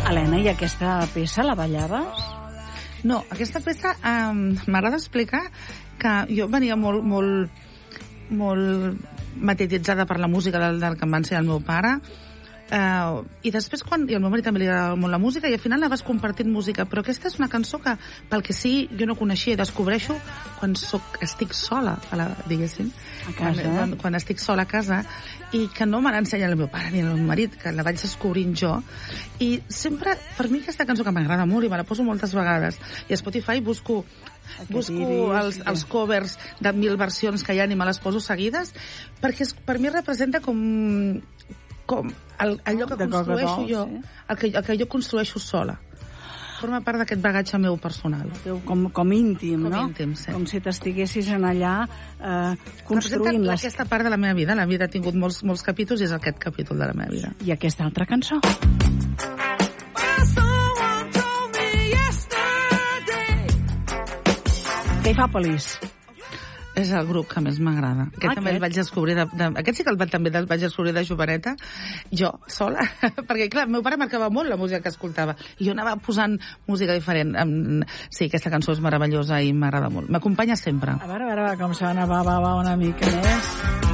Helena, i aquesta peça la ballaves? No, aquesta peça m'agrada explicar que jo venia molt magnetitzada per la música del que em va ensenyar el meu pare, i després i al meu marit també li agrada molt la música, i al final la vas compartint música, però aquesta és una cançó que pel que sí jo no coneixia, i descobreixo quan estic sola, diguéssim, a casa. Quan estic sola a casa, i que no me l'ensenya el meu pare ni el meu marit, que la vaig descobrint jo, i sempre, per mi aquesta cançó que m'agrada molt i me la poso moltes vegades, i a Spotify busco els covers de 1000 versions que hi ha i me les poso seguides, perquè per mi representa com allò que construeixo jo, el que jo construeixo sola. Forma part d'aquest bagatge meu personal. Com íntim, no? Com íntim, sí. Com si t'estiguessis en allà construint... Aquesta part de la meva vida. La vida ha tingut molts capítols i és aquest capítol de la meva vida. I aquesta altra cançó? Caifapolis. És el grup que més m'agrada. Aquest també el vaig descobrir aquest sí que també el vaig descobrir de joveneta, jo, sola, perquè, clar, el meu pare marcava molt la música que escoltava, i jo anava posant música diferent. Sí, aquesta cançó és meravellosa i m'agrada molt. M'acompanya sempre. A veure, com sona, va, una mica més.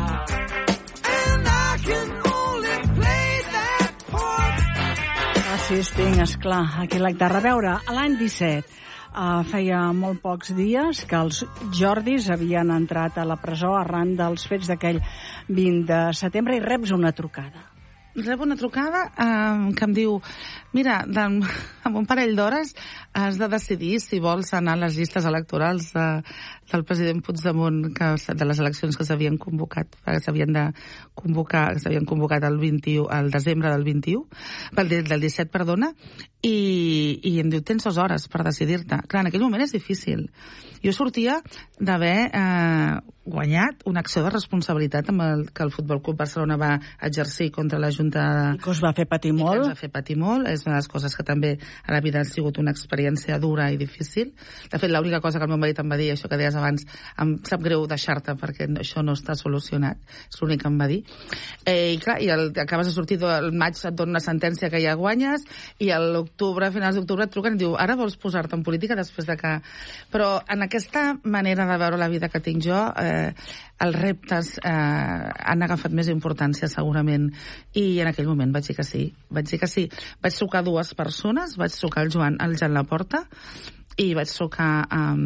Sí, Sting, esclar, aquí la guitarra. A veure, a l'any 17, feia molt pocs dies que els Jordis havien entrat a la presó arran dels fets d'aquell 20 de setembre, i reps una trucada. Rebo una trucada que em diu: mira, en un parell d'hores has de decidir si vols anar a les llistes electorals del president Puigdemont, de les eleccions que s'havien convocat, que s'havien convocat el desembre del 17, perdona, i em diu: tens 2 hores per decidir-te. Clar, en aquell moment és difícil. Jo sortia d'haver guanyat una acció de responsabilitat que el Futbol Club Barcelona va exercir contra la Junta... I que us va fer patir molt. I que ens va fer patir molt. És una de les coses que també a la vida ha sigut una experiència dura i difícil. De fet, l'única cosa que el meu marit em va dir, això que deies abans, em sap greu deixar-te perquè això no està solucionat. És l'únic que em va dir. I clar, acabes de sortir del maig, et dona una sentència que ja guanyes, i a l'octubre, a finals d'octubre, et truquen i diu: ara vols posar-te en política després de que... Però en aquesta manera de veure la vida que tinc jo, els reptes han agafat més importància segurament, i en aquell moment vaig dir que sí. Vaig trucar 2 persones, vaig trucar el Jan Laporta i vaig trucar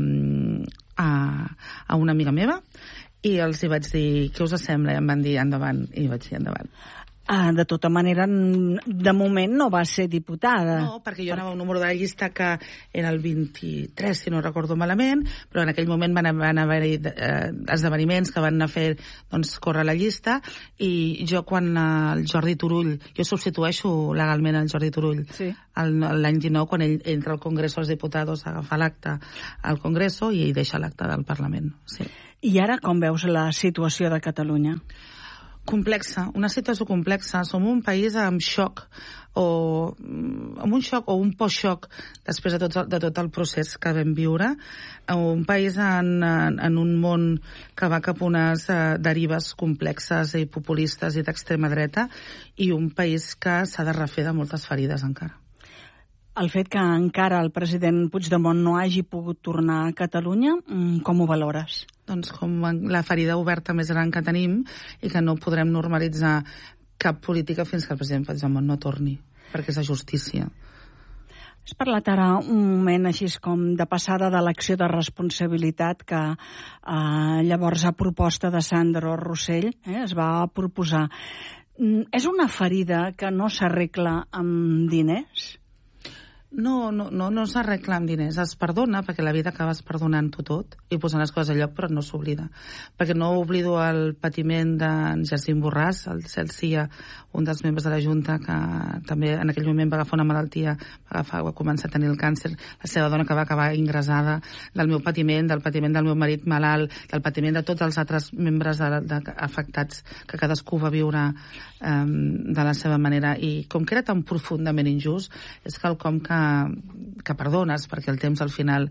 a una amiga meva, i els hi vaig dir: què us sembla? I em van dir: endavant. I vaig dir: endavant. De tota manera, de moment no va ser diputada. No, perquè jo anava a un número de la llista que era el 23, si no recordo malament, però en aquell moment van haver-hi esdeveniments que van anar a fer córrer la llista, i jo quan el Jordi Turull, jo substitueixo legalment el Jordi Turull, sí, l'any 19, quan ell entra al Congreso dels Diputados a agafar l'acte al Congreso, i ell deixa l'acte del Parlament. Sí. I ara com veus la situació de Catalunya? Complexa, una situació complexa. Som un país amb xoc, o un post-xoc després de tot el procés que vam viure, un país en un món que va cap a unes derives complexes i populistes i d'extrema dreta, i un país que s'ha de refer de moltes ferides encara. El fet que encara el president Puigdemont no hagi pogut tornar a Catalunya, com ho valores? Doncs com la ferida oberta més gran que tenim, i que no podrem normalitzar cap política fins que el president Puigdemont no torni, perquè és la justícia. Has parlat ara un moment així com de passada de l'acció de responsabilitat que llavors a proposta de Sandro Rossell es va proposar. És una ferida que no s'arregla amb diners? No s'arregla amb diners, es perdona, perquè la vida acabes perdonant-ho tot i posant les coses a lloc, però no s'oblida. Perquè no oblido el patiment d'en Jacint Borràs, el Celsia, un dels membres de la Junta, que també en aquell moment va agafar una malaltia, va començar a tenir el càncer, la seva dona que va acabar ingressada, del meu patiment, del meu marit malalt, del patiment de tots els altres membres afectats, que cadascú va viure de la seva manera, i com que era tan profundament injust, és quelcom que perdones, perquè el temps al final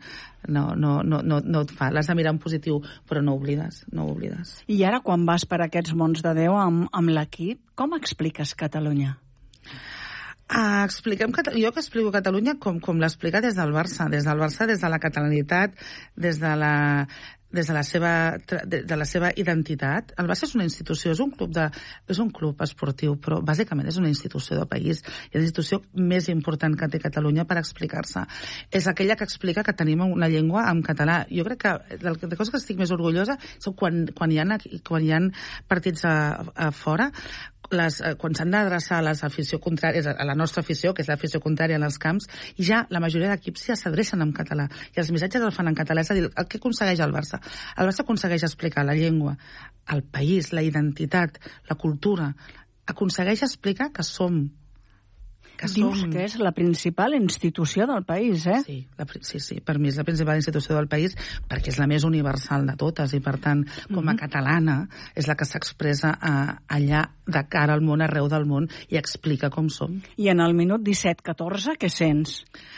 no et fa. L'has de mirar en positiu, però no oblides. I ara, quan vas per aquests mons de Déu amb l'equip, com expliques Catalunya? Jo que explico Catalunya com l'explica des del Barça, des de la catalanitat, des de la seva identitat. El Barça és una institució, és un club esportiu, però bàsicament és una institució de país, i la institució més important que té Catalunya per explicar-se. És aquella que explica que tenim una llengua en català. Jo crec que de cosa que estic més orgullosa és quan hi ha partits a fora, quan s'han d'adreçar a l'afició contrària, a la nostra afició, que és l'afició contrària en els camps, i ja la majoria d'equips ja s'adrecen en català, i els missatges el fan en català. És a dir, el que aconsegueix el Barça? El Barça aconsegueix explicar la llengua, el país, la identitat, la cultura, aconsegueix explicar que som. Dius que és la principal institució del país, eh? Sí, per mi és la principal institució del país perquè és la més universal de totes i, per tant, com a catalana, és la que s'expressa allà de cara al món, arreu del món, i explica com som. I en el minut 17-14, què sents?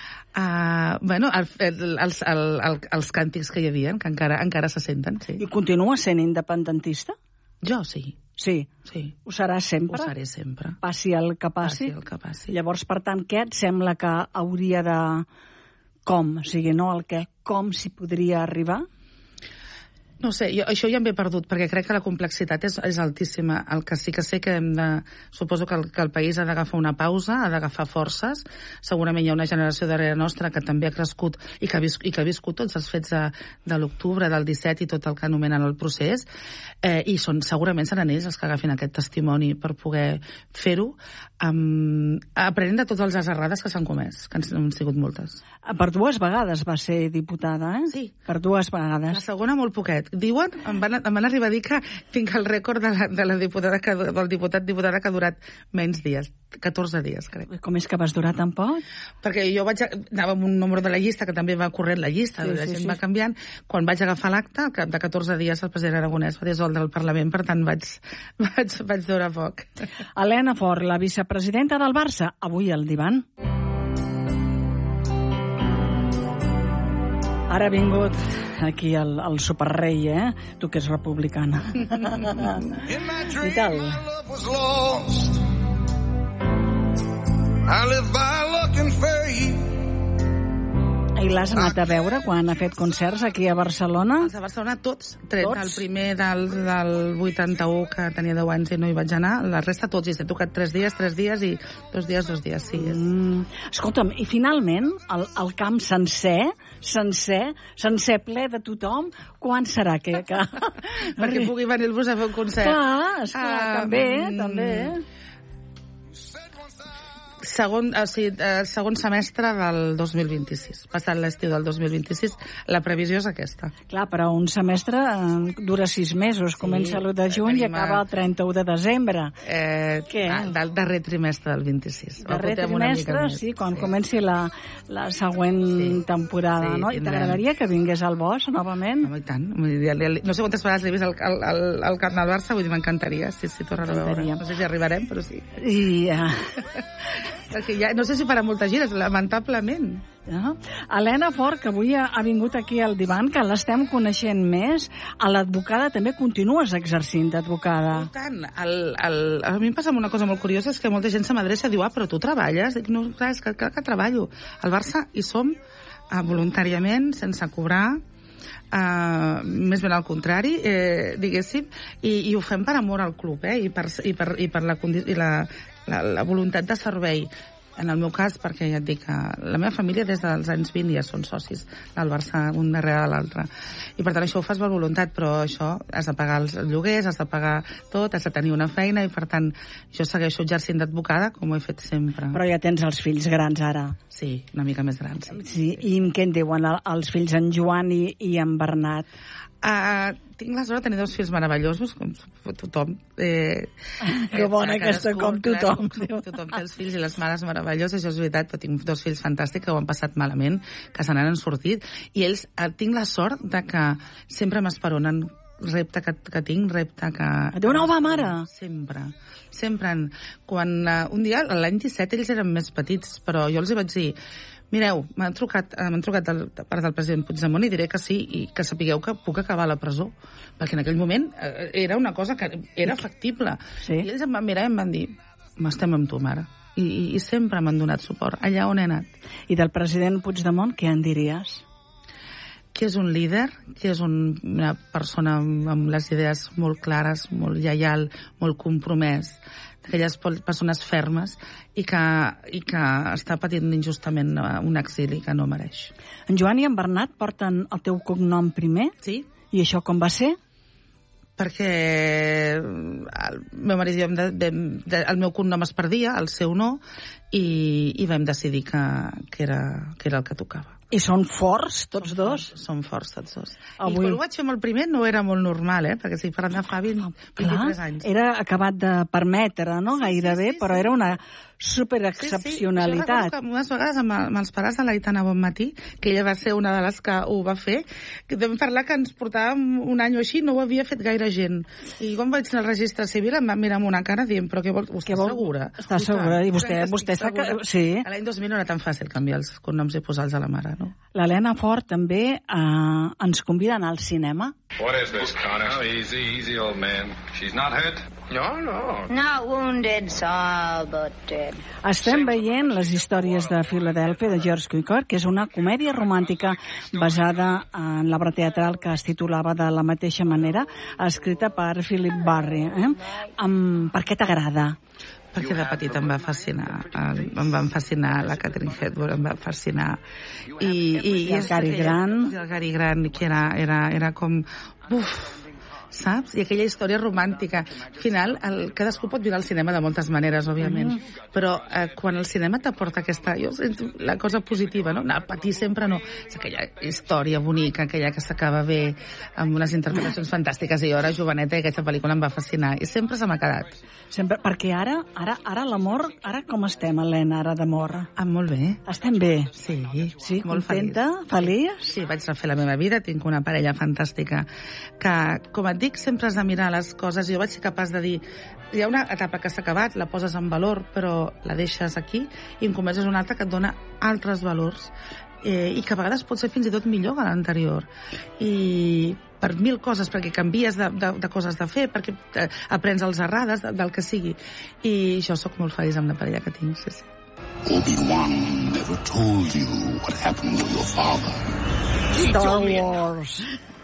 Els càntics que hi havia, que encara se senten, sí. I continua sent independentista? Jo sí. Sí. Ho serà sempre? Ho seré sempre. Passi el que passi? Passi el que passi. Llavors, per tant, què et sembla que hauria de... Com? O sigui, no el què, com s'hi podria arribar? No sé, això ja em ve perdut, perquè crec que la complexitat és altíssima. El que sí que sé que hem de... Suposo que el país ha d'agafar una pausa, ha d'agafar forces. Segurament hi ha una generació darrere nostra que també ha crescut i que ha viscut tots els fets de l'octubre, del 17 i tot el que anomenen el procés, i segurament seran ells els que agafin aquest testimoni per poder fer-ho, aprenent de totes les errades que s'han comès, que han sigut moltes. Per 2 vegades va ser diputada, eh? Sí. Per 2 vegades. La segona molt poquet. Diuen, em van arribar a dir que tinc el rècord del diputat que ha durat menys dies, 14 dies, crec. Com és que vas durar tan poc? Perquè jo anava amb un número de la llista, que també va corrent la llista, la gent va canviant. Quan vaig agafar l'acte, al cap de 14 dies el president Aragonès va dissoldre el Parlament, per tant vaig durar poc. Elena Fort, la vicepresidenta del Barça, avui al divan. Ara ha vingut aquí el superrei, Tu que ets republicana. I tal. I l'has anat a veure quan ha fet concerts aquí a Barcelona? A Barcelona tots, tret del primer del 81, que tenia 10 anys i no hi vaig anar, la resta tots, i s'he tocat 3 dies i 2 dies, sí. Escolta'm, i finalment el camp sencer ple de tothom, quan serà que... Perquè pugui venir-vos a fer un concert. Clar, també. Segon semestre del 2026. Passat l'estiu del 2026, la previsió és aquesta. Clar, però un semestre dura 6 mesos. Comença l'1 de juny i acaba el 31 de desembre. Què? Del darrer trimestre del 26. Darrer trimestre, sí, quan comenci la següent temporada, no? I t'agradaria que vingués al Bosch, novament? Home, i tant. No sé quantes vegades l'he vist al camp del Barça, vull dir, m'encantaria, si tornar a veure. No sé si arribarem, però sí. Perquè no sé si farà moltes gires, lamentablement. Elena Fort, que avui ha vingut aquí al divan, que l'estem coneixent més. A l'advocada també continues exercint d'advocada. Tant. A mi em passa una cosa molt curiosa, és que molta gent se m'adreça i diu, però tu treballes? Dic, no, clar, és que treballo. Al Barça hi som voluntàriament, sense cobrar, més ben al contrari, diguéssim, i ho fem per amor al club, i per la voluntat de servei. En el meu cas, perquè ja et dic que la meva família des dels anys 20 ja són socis del Barça, un darrere de l'altre. I per tant això ho fas per voluntat, però això has de pagar els lloguers, has de pagar tot, has de tenir una feina, i per tant jo segueixo exercint d'advocada com ho he fet sempre. Però ja tens els fills grans ara. Sí, una mica més grans. Sí. I què en diuen els fills en Joan i en Bernat? Tinc la sort de tenir 2 fills meravellosos, com tothom. Que bona aquesta, com tothom. Tothom té els fills i les mares meravelloses, això és veritat, però tinc 2 fills fantàstics que ho han passat malament, que se n'han sortit, i ells, tinc la sort de que sempre m'esperonen. Repte que tinc, repte que... Adéu, nova mare! Sempre. Quan un dia, l'any 17, ells eren més petits, però jo els hi vaig dir, mireu, m'han trucat de part del president Puigdemont i diré que sí, i que sapigueu que puc acabar a la presó, perquè en aquell moment era una cosa que era factible. Sí. I ells em van mirar i em van dir, estem amb tu, mare. I sempre m'han donat suport, allà on he anat. I del president Puigdemont, què en diries? Que és un líder, que és una persona amb les idees molt clares, molt lleial, molt compromès, d'aquelles persones fermes i que està patint injustament un exili que no mereix. En Joan i en Bernat porten el teu cognom primer? Sí. I això com va ser? Perquè el meu marit i jo el meu cognom es perdia, el seu no, i vam decidir que era el que tocava. I són forts, tots dos? Són forts, tots dos. Avui... I quan ho vaig fer amb el primer no era molt normal, perquè estic parlant de fa 23 anys. Era acabat de permetre, no? Gairebé, sí, però era una superexcepcionalitat. Jo recordo que unes vegades amb els pares de l'Aitana Bonmatí, que ella va ser una de les que ho va fer, que vam parlar que ens portàvem un any o així, no ho havia fet gaire gent. I quan vaig anar al registre civil em va mirar amb una cara dient, però què vols? Estàs segura? Està segura. I vostè està... Sí. L'any 2000 no era tan fàcil canviar els cognoms i posar-los a la mare, no? L'Helena Fort també ens convida a anar al cinema. What is this, Connor? Oh, easy, old man. She's not hurt? No. Not wounded, all but dead. Estem veient les històries de Filadèlfia, de George Cukor, que és una comèdia romàntica basada en l'obra teatral que es titulava de la mateixa manera, escrita per Philip Barry. Per què t'agrada? Perquè de petit em va fascinar. Em van fascinar la Katharine Hepburn, em va fascinar. I el Cary Grant. El Cary Grant, que era com... saps? I aquella història romàntica. Al final, cadascú pot mirar el cinema de moltes maneres, òbviament, però quan el cinema t'aporta aquesta... la cosa positiva, no? Anar a patir sempre no. És aquella història bonica, aquella que s'acaba bé, amb unes interpretacions fantàstiques, i jo era joveneta i aquesta pel·lícula em va fascinar, i sempre se m'ha quedat. Sempre, perquè ara l'amor, ara com estem, Helena, ara d'amor? Molt bé. Estem bé? Sí, molt contenta, feliç? Sí, vaig refer la meva vida, tinc una parella fantàstica que, com et dic, sempre has de mirar les coses. Jo vaig ser capaç de dir, hi ha una etapa que s'ha acabat, la poses en valor, però la deixes aquí i en comences una altra que et dona altres valors i que a vegades pot ser fins i tot millor que l'anterior. I per 1000 coses, perquè canvies de coses de fer, perquè aprens els errades del que sigui. I jo sóc molt feliç amb la parella que tinc, sí. Obi-Wan never told you what happened to your father. Star Wars.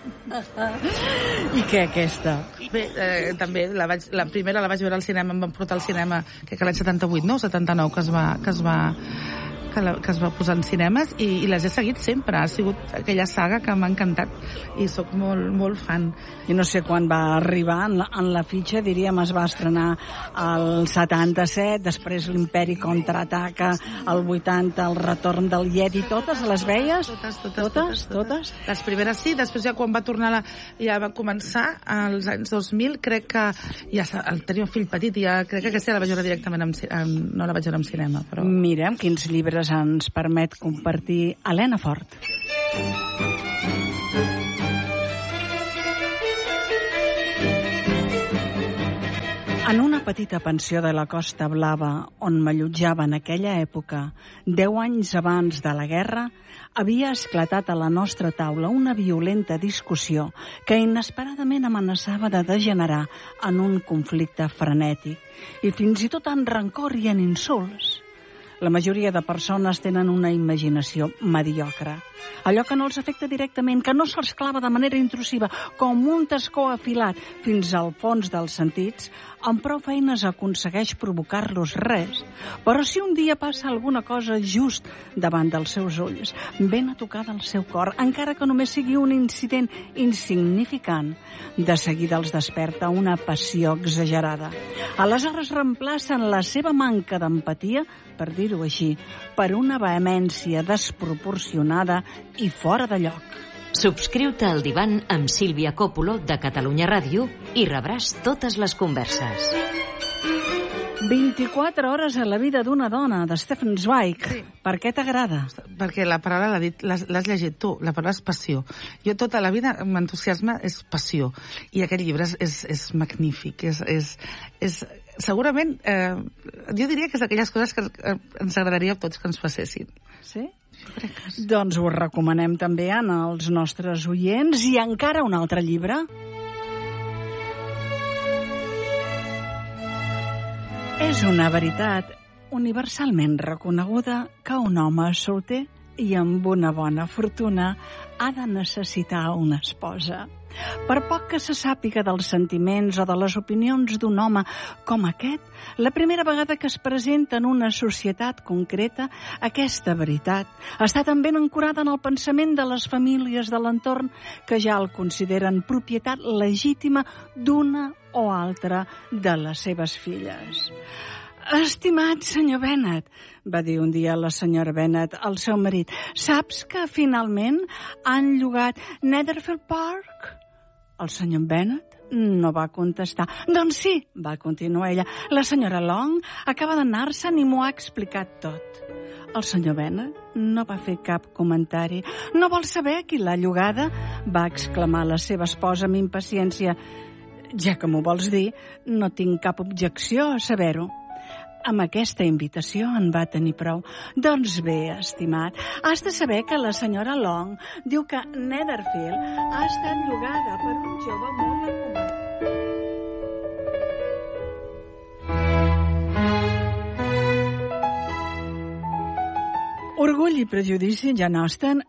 I què, aquesta? Bé, també la primera la vaig veure al cinema, em van portar al cinema, que l'any 78, no? 79, que es va posar en cinemes, i les he seguit sempre. Ha sigut aquella saga que m'ha encantat i sóc molt, molt fan. I no sé quan va arribar en la fitxa, diríem, es va estrenar el 77, després l'Imperi contraataca, el 80, el retorn del Jedi. Totes les veies? Totes? Les primeres sí, després ja quan va tornar ja va començar als anys 2000, crec que ja tenia un fill petit i ja crec que aquesta la vaig veure directament no la vaig veure en cinema, però... Mirem quins llibres ens permet compartir Helena Fort. En una petita pensió de la Costa Blava, on m'allotjava en aquella època, 10 anys abans de la guerra, havia esclatat a la nostra taula una violenta discussió que inesperadament amenaçava de degenerar en un conflicte frenètic i fins i tot en rancor i en insults. La majoria de persones tenen una imaginació mediocre. Allò que no els afecta directament, que no se'ls clava de manera intrusiva, com un tascó afilat fins al fons dels sentits, amb prou feines aconsegueix provocar-los res. Però si un dia passa alguna cosa just davant dels seus ulls, ben a tocar del seu cor, encara que només sigui un incident insignificant, de seguida els desperta una passió exagerada. Aleshores reemplacen la seva manca d'empatia, per dir-ho així, per una vehemència desproporcionada i fora de lloc. Subscriu-te al Divan amb Sílvia Coppola de Catalunya Ràdio i rebràs totes les converses. 24 hores a la vida d'una dona, de Stefan Zweig. Sí. Per què t'agrada? Perquè la paraula l'has llegit tu, la paraula és passió. Jo tota la vida m'entusiasma és passió. I aquest llibre és magnífic, és segurament, jo diria que és d'aquelles coses que ens agradaria a tots que ens passessin. Sí? Doncs ho recomanem també als nostres oients. I encara un altre llibre. És una veritat universalment reconeguda que un home solter i amb una bona fortuna ha de necessitar una esposa. Per poc que se sàpiga dels sentiments o de les opinions d'un home com aquest, la primera vegada que es presenta en una societat concreta, aquesta veritat està tan ben ancorada en el pensament de les famílies de l'entorn que ja el consideren propietat legítima d'una o altra de les seves filles. Estimat senyor Bennet, va dir un dia la senyora Bennet al seu marit, saps que finalment han llogat Netherfield Park? El senyor Bennet no va contestar. Doncs sí, va continuar ella, la senyora Long acaba d'anar-se'n i m'ho ha explicat tot. El senyor Bennet no va fer cap comentari. No vol saber qui l'ha llogada? Va exclamar la seva esposa amb impaciència. Ja que m'ho vols dir, no tinc cap objecció a saber-ho. Amb aquesta invitació en va tenir prou. Doncs bé, estimat, has de saber que la senyora Long diu que Netherfield ha estat llogada per un jove molt acomat. Orgull i prejudici, Jane Austen,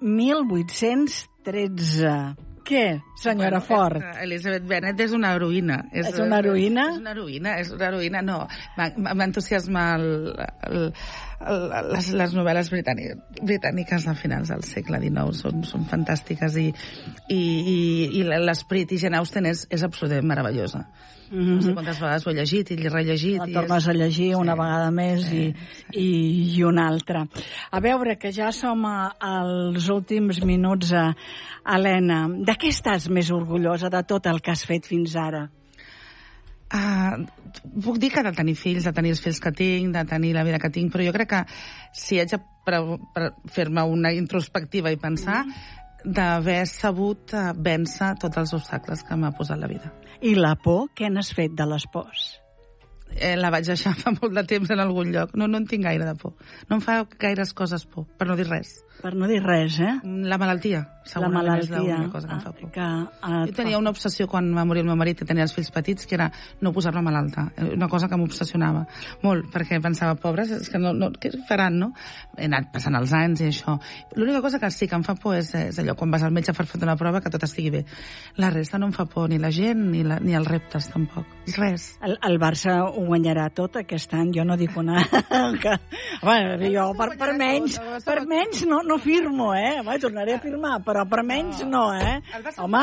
1813. Què, senyora Ford? Elizabeth Bennet és una heroïna. És una heroïna? És una heroïna, no. M'entusiasma les novel·les britàniques de finals del segle XIX. Són fantàstiques i l'esperit, i Jane Austen és absolutament meravellosa. No sé quantes vegades ho he llegit i rellegit. La tornes a llegir una vegada més i una altra. A veure, que ja som als últims minuts, Helena. De què estàs més orgullosa de tot el que has fet fins ara? Puc dir que de tenir fills, de tenir els fills que tinc, de tenir la vida que tinc, però jo crec que si haig de fer-me una introspectiva i pensar, d'haver sabut vèncer tots els obstacles que m'ha posat la vida. I la por? Què n'has fet de les pors? La vaig deixar fa molt de temps en algun lloc. No en tinc gaire de por. No em fa gaires coses por, per no dir res. Per no dir res, La malaltia, segurament és l'única cosa que em fa por. Jo tenia una obsessió quan va morir el meu marit, que tenia els fills petits, que era no posar-me malalta. Una cosa que m'obsessionava molt, perquè pensava, pobres, és que què faran, no? He anat passant els anys i això. L'única cosa que sí que em fa por és allò, quan vas al metge per fer una prova, que tot estigui bé. La resta no em fa por, ni la gent, ni els reptes, tampoc. Res. El Barça ho guanyarà tot aquest any, jo no dic una... Bueno, jo per menys no firmo, Home, tornaré a firmar, però per menys no, Home,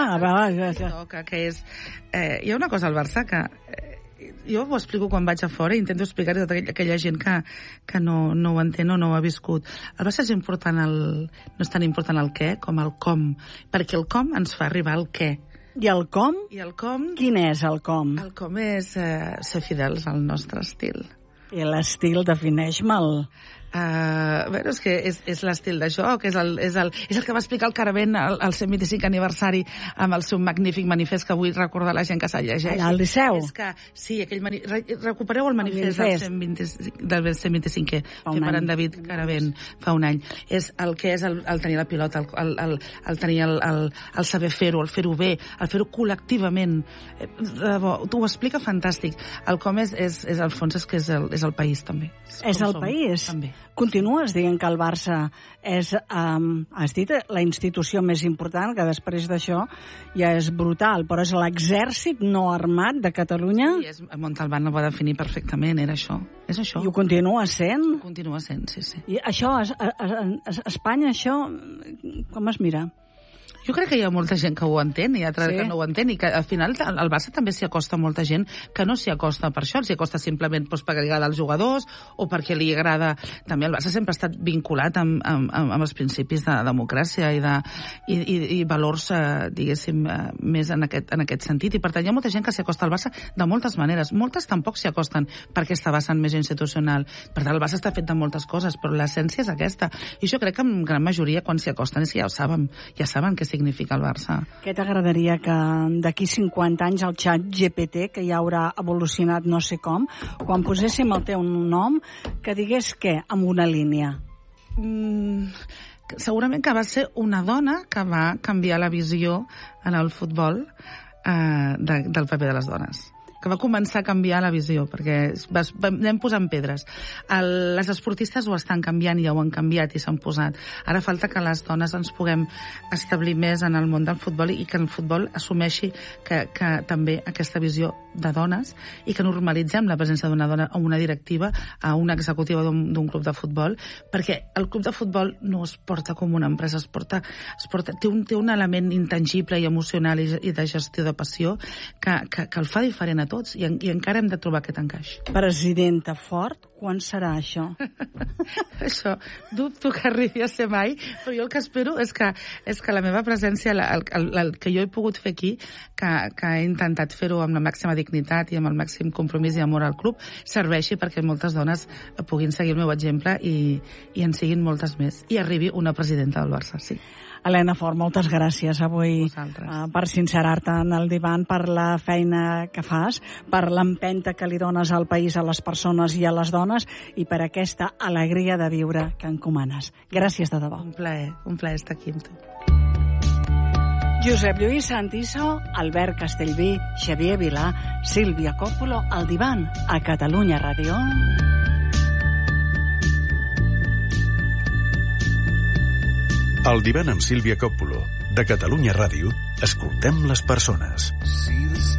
que és... Hi ha una cosa al Barça que... Jo ho explico quan vaig a fora i intento explicar-hi a tota aquella gent que no ho entén o no ho ha viscut. El Barça és important, no és tan important el què com el com, perquè el com ens fa arribar al què. I el com? Quin és el com? El com és ser fidels al nostre estil. I l'estil, defineix-me'l. Bueno, és que és l'estil de joc, és el que va explicar el Caravent al 125 aniversari amb el seu magnífic manifest, que vull recordar a la gent que se'l llegeix. Allà al Liceu? És que, sí, recupereu el manifest del 125è, fet per en David Caravent fa un any. És el que és el tenir la pilota, el tenir el saber fer-ho, el fer-ho bé, el fer-ho col·lectivament. T'ho explica fantàstic. El com és al fons, és que és el país, també. És el país? També. Continues dient que el Barça és, has dit, la institució més important, que després d'això ja és brutal, però és l'exèrcit no armat de Catalunya? Sí, Montalbán ho va definir perfectament, era això. És això. I ho continua sent? Ho continua sent, sí. I això, a Espanya, això, com es mira? Jo crec que hi ha molta gent que ho entén i altra que no ho entén, i que al final al Barça també s'hi acosta molta gent que no s'hi acosta per això, s'hi acosta simplement perquè li agrada als jugadors o perquè li agrada... També el Barça sempre ha estat vinculat amb els principis de democràcia i valors, diguéssim, més en aquest sentit, i per tant hi ha molta gent que s'hi acosta al Barça de moltes maneres. Moltes tampoc s'hi acosten per aquesta vessant més institucional. Per tant, el Barça està fet de moltes coses, però l'essència és aquesta. I jo crec que en gran majoria quan s'hi acosten és que ja ho saben, què significa el Barça. Què t'agradaria que d'aquí 50 anys el xat GPT, que ja haurà evolucionat no sé com, quan poséssim el teu nom, que digués què, amb una línia? Segurament que va ser una dona que va canviar la visió en el futbol del paper de les dones. va començar a canviar la visió, perquè anem posant pedres. Les esportistes ho estan canviant, ja ho han canviat i s'han posat. Ara falta que les dones ens puguem establir més en el món del futbol i que el futbol assumeixi que també aquesta visió de dones i que normalitzem la presència d'una dona o una directiva, a una executiva d'un club de futbol, perquè el club de futbol no es porta com una empresa, té un element intangible i emocional i de gestió de passió que el fa diferent a tots i encara hem de trobar aquest encaix. Presidenta Ford, quan serà això? Això, dubto que arribi a ser mai, però jo el que espero és que la meva presència, el que jo he pogut fer aquí, que he intentat fer-ho amb la màxima dignitat i amb el màxim compromís i amor al club, serveixi perquè moltes dones puguin seguir el meu exemple i en siguin moltes més. I arribi una presidenta del Barça, sí. Helena Fort, moltes gràcies avui per sincerar-te en el divan, per la feina que fas, per l'empenta que li dones al país, a les persones i a les dones, i per aquesta alegria de viure que encomanes. Gràcies de debò. Un plaer estar aquí amb tu. Josep Lluís Santiso, Albert Castellví, Xavier Vilà, Sílvia Coppolo, al divan, a Catalunya Ràdio. El divan amb Sílvia Coppolo, de Catalunya Ràdio, escoltem les persones.